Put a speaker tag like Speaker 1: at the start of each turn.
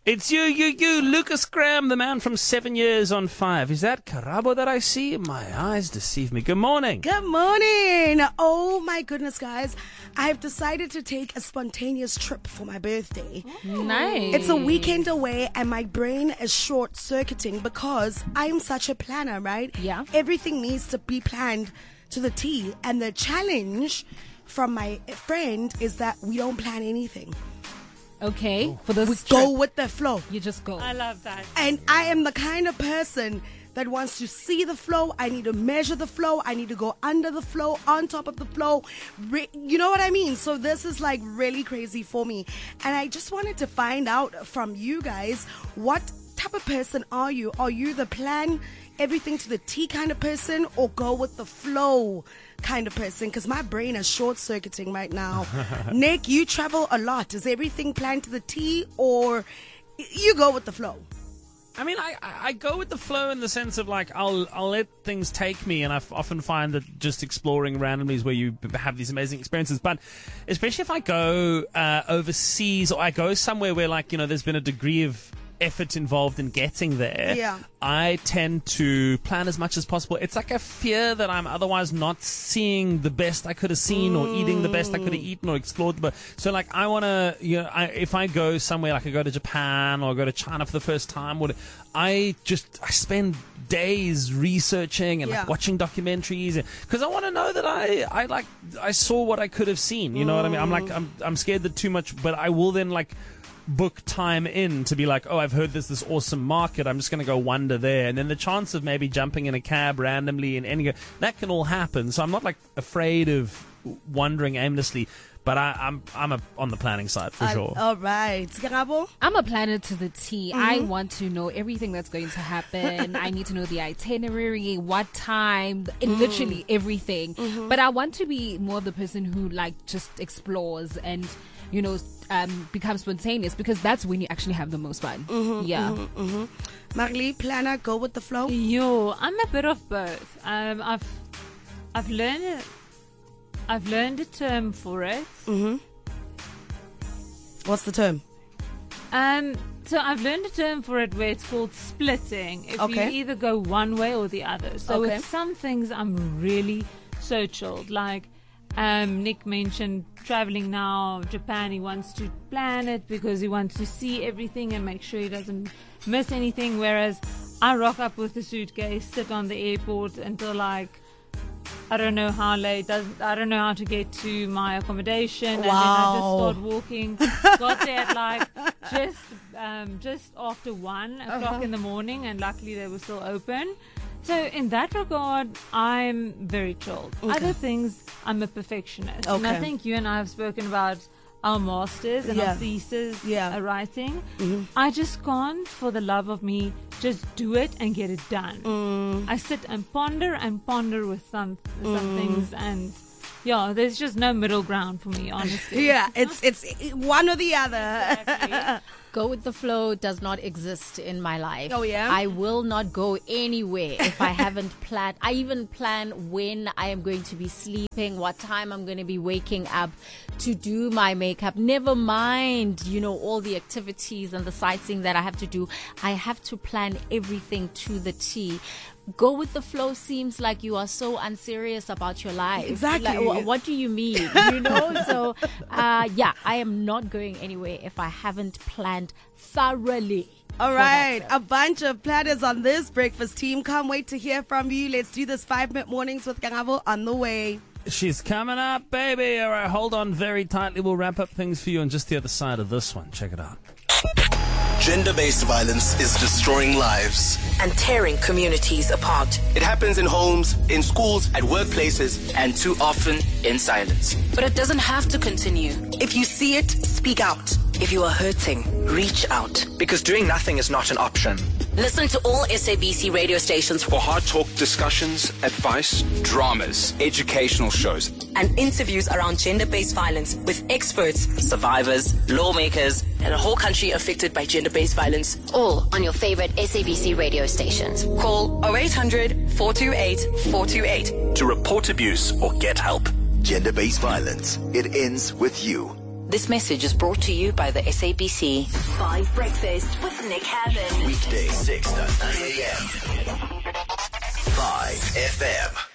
Speaker 1: It's you, Lucas Graham, the man from 7 Years on 5. Is that Karabo that I see? My eyes deceive me. Good morning.
Speaker 2: Good morning. Oh my goodness, guys. I've decided to take a spontaneous trip for my birthday.
Speaker 3: Nice.
Speaker 2: It's a weekend away and my brain is short-circuiting because I'm such a planner, right?
Speaker 3: Yeah.
Speaker 2: Everything needs to be planned to the T. And the challenge from my friend is that we don't plan anything.
Speaker 3: Okay. For this
Speaker 2: We
Speaker 3: trip,
Speaker 2: go with the flow.
Speaker 3: you just go.
Speaker 4: I love that.
Speaker 2: And I am the kind of person that wants to see the flow. I need to measure the flow. I need to go under the flow, on top of the flow. You know what I mean? So this is like really crazy for me. And I just wanted to find out from you guys, what type of person are you? Are you the plan everything to the T kind of person, or go with the flow kind of person? Because my brain is short-circuiting right now. Nick, you travel a lot. Is everything planned to the T, or you go with the flow?
Speaker 1: I mean, I go with the flow in the sense of like I'll let things take me, and I often find that just exploring randomly is where you have these amazing experiences. But especially if I go overseas, or I go somewhere where like, you know, there's been a degree of effort involved in getting there,
Speaker 2: Yeah.
Speaker 1: I tend to plan as much as possible. It's like a fear that I'm otherwise not seeing the best I could have seen, or eating the best I could have eaten, or explored the best. So like I want to, you know, if I go somewhere, like I go to Japan or go to China for the first time, I spend days researching and like,
Speaker 2: Yeah.
Speaker 1: watching documentaries, because I want to know that I saw what I could have seen. You know what I mean? I'm scared that too much, but I will then like book time in to be like, oh, I've heard this awesome market, I'm just going to go wander there. And then the chance of maybe jumping in a cab randomly and that can all happen. So I'm not like afraid of wandering aimlessly, but I'm on the planning side for sure.
Speaker 2: All right. Karabo?
Speaker 3: I'm a planner to the T. I want to know everything that's going to happen. I need to know the itinerary, what time, literally everything. But I want to be more of the person who like just explores and, you know, becomes spontaneous, because that's when you actually have the most fun.
Speaker 2: Marley, planner, go with the flow?
Speaker 4: Yo, I'm a bit of both. I've learned a term for it.
Speaker 2: What's the term?
Speaker 4: So I've learned a term for it where it's called splitting. If
Speaker 2: Okay.
Speaker 4: you either go one way or the other. So
Speaker 2: Okay.
Speaker 4: with some things I'm really so chilled. Like Nick mentioned traveling now, Japan. He wants to plan it because he wants to see everything and make sure he doesn't miss anything. Whereas I rock up with the suitcase, sit on the airport until like, I don't know how late. I don't know how to get to my accommodation, and then I just start walking. Got there at like just after 1 o'clock in the morning, and luckily they were still open. So in that regard, I'm very chilled. Other things, I'm a perfectionist, and I
Speaker 2: Okay.
Speaker 4: think you and I have spoken about our masters and our thesis writing. I just can't, for the love of me, just do it and get it done. I sit and ponder with some things, and yeah, there's just no middle ground for me, honestly.
Speaker 2: Yeah, it's one or the other.
Speaker 4: Exactly.
Speaker 5: Go with the flow does not exist in my life.
Speaker 2: Oh, yeah?
Speaker 5: I will not go anywhere if I haven't planned. I even plan when I am going to be sleeping, what time I'm going to be waking up to do my makeup. Never mind, you know, all the activities and the sightseeing that I have to do. I have to plan everything to the T. Go with the flow seems like you are so unserious about your life.
Speaker 2: Exactly.
Speaker 5: Like, what do you mean? You know? So, yeah, I am not going anywhere if I haven't planned thoroughly.
Speaker 2: All right, a bunch of planners on this breakfast team. Can't wait to hear from you. Let's do this 5-minute mornings with Karabo on the way.
Speaker 1: She's coming up, baby. All right, hold on very tightly. We'll wrap up things for you on just the other side of this one. Check it out.
Speaker 6: Gender-based violence is destroying lives
Speaker 7: and tearing communities apart.
Speaker 6: It happens in homes, in schools, at workplaces, and too often in silence.
Speaker 7: But it doesn't have to continue. If you see it, speak out. If you are hurting, reach out.
Speaker 6: Because doing nothing is not an option.
Speaker 7: Listen to all SABC radio stations
Speaker 8: for hard talk discussions, advice, dramas, educational shows,
Speaker 7: and interviews around gender-based violence with experts, survivors, lawmakers, and a whole country affected by gender-based violence.
Speaker 9: All on your favorite SABC radio stations.
Speaker 7: Call 0800 428 428
Speaker 6: to report abuse or get help. Gender-based violence. It ends with you.
Speaker 7: This message is brought to you by the SABC.
Speaker 10: 5 Breakfast with Nick Haven.
Speaker 11: Weekday 6 to 9 a.m. 5 FM.